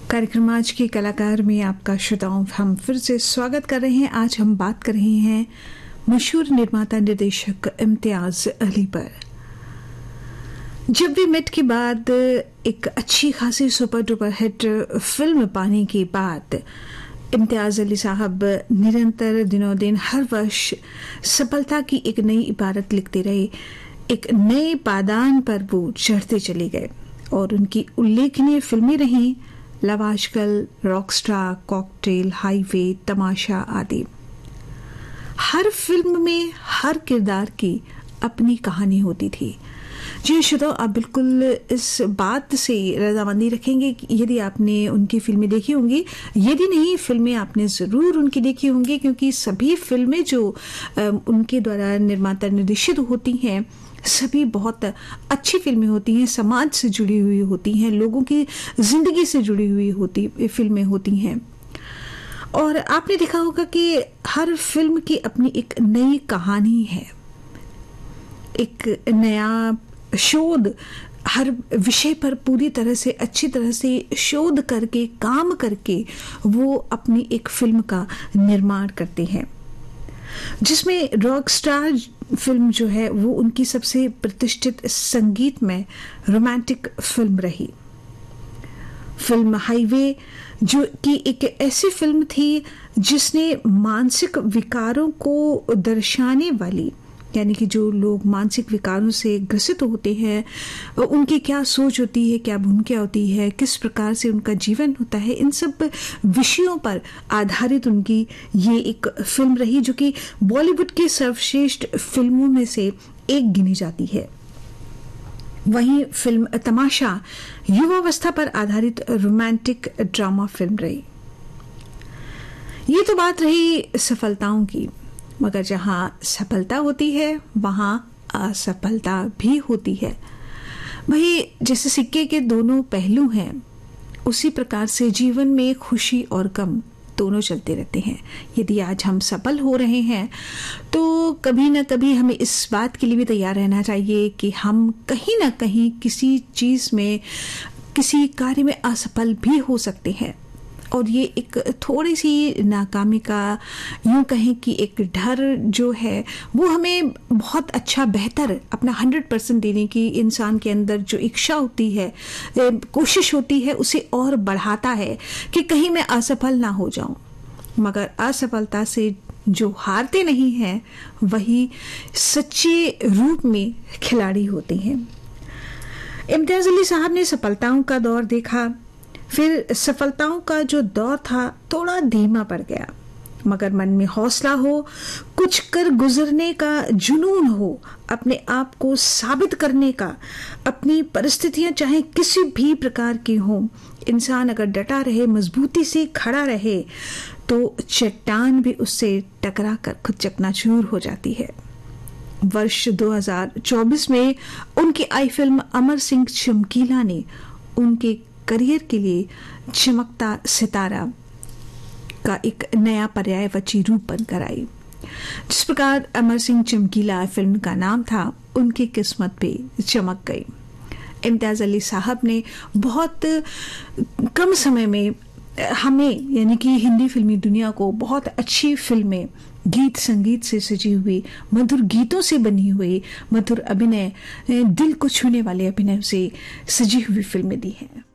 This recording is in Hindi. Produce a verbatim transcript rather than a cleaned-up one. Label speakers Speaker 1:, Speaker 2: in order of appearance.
Speaker 1: कार्यक्रम आज के कलाकार में आपका श्रोताओं हम फिर से स्वागत कर रहे हैं। आज हम बात कर रहे हैं मशहूर निर्माता निर्देशक इम्तियाज अली पर। जब वी मेट के बाद एक अच्छी खासी सुपर डुपर हिट फिल्म पाने के बाद इम्तियाज अली साहब निरंतर दिनों दिन हर वर्ष सफलता की एक नई इबारत लिखते रहे। एक नए पायदान पर वो चढ़ते चले गए और उनकी उल्लेखनीय फिल्में रहीं लव आजकल, रॉकस्टार, कॉकटेल, हाईवे, तमाशा आदि। हर फिल्म में हर किरदार की अपनी कहानी होती थी। जी श्रोताओ, आप बिल्कुल इस बात से रजामंदी रखेंगे कि यदि आपने उनकी फिल्में देखी होंगी, यदि नहीं फिल्में आपने ज़रूर उनकी देखी होंगी, क्योंकि सभी फिल्में जो उनके द्वारा निर्माता निर्देशित होती हैं सभी बहुत अच्छी फिल्में होती हैं, समाज से जुड़ी हुई होती हैं, लोगों की जिंदगी से जुड़ी हुई होती फिल्में होती हैं। और आपने देखा होगा कि हर फिल्म की अपनी एक नई कहानी है, एक नया शोध, हर विषय पर पूरी तरह से अच्छी तरह से शोध करके काम करके वो अपनी एक फिल्म का निर्माण करते हैं, जिसमें रॉकस्टार फिल्म जो है वो उनकी सबसे प्रतिष्ठित संगीतमय रोमांटिक फिल्म रही। फिल्म हाईवे जो कि एक ऐसी फिल्म थी जिसने मानसिक विकारों को दर्शाने वाली, यानी कि जो लोग मानसिक विकारों से ग्रसित होते हैं उनकी क्या सोच होती है, क्या भूमिका होती है, किस प्रकार से उनका जीवन होता है, इन सब विषयों पर आधारित उनकी ये एक फिल्म रही जो कि बॉलीवुड की सर्वश्रेष्ठ फिल्मों में से एक गिनी जाती है। वहीं फिल्म तमाशा युवावस्था पर आधारित रोमांटिक ड्रामा फिल्म रही। ये तो बात रही सफलताओं की, मगर जहां सफलता होती है वहां असफलता भी होती है। वही जैसे सिक्के के दोनों पहलू हैं, उसी प्रकार से जीवन में खुशी और गम दोनों चलते रहते हैं। यदि आज हम सफल हो रहे हैं तो कभी ना कभी हमें इस बात के लिए भी तैयार रहना चाहिए कि हम कहीं ना कहीं किसी चीज में, किसी कार्य में असफल भी हो सकते हैं। और ये एक थोड़ी सी नाकामी का, यूं कहें कि एक डर जो है वो हमें बहुत अच्छा बेहतर अपना हंड्रेड परसेंट देने की इंसान के अंदर जो इच्छा होती है, कोशिश होती है, उसे और बढ़ाता है कि कहीं मैं असफल ना हो जाऊं। मगर असफलता से जो हारते नहीं हैं वही सच्चे रूप में खिलाड़ी होते हैं। इम्तियाज अली साहब ने सफलताओं का दौर देखा, फिर सफलताओं का जो दौर था थोड़ा धीमा पड़ गया, मगर मन में हौसला हो, कुछ कर गुजरने का जुनून हो, अपने आप को साबित करने का, अपनी परिस्थितियां चाहे किसी भी प्रकार की हो, इंसान अगर डटा रहे, मजबूती से खड़ा रहे तो चट्टान भी उससे टकरा कर खुद चकनाचूर हो जाती है। वर्ष दो हज़ार चौबीस में उनकी आई फिल्म अमर सिंह चमकीला ने उनके करियर के लिए चमकता सितारा का एक नया पर्यायवाची रूप बनकर आई। जिस प्रकार अमर सिंह चमकीला फिल्म का नाम था, उनकी किस्मत पे चमक गई। इम्तियाज अली साहब ने बहुत कम समय में हमें, यानी कि हिंदी फिल्मी दुनिया को, बहुत अच्छी फिल्में, गीत संगीत से सजी हुई, मधुर गीतों से बनी हुई, मधुर अभिनय, दिल को छूने वाले अभिनय से सजी हुई फिल्में दी हैं।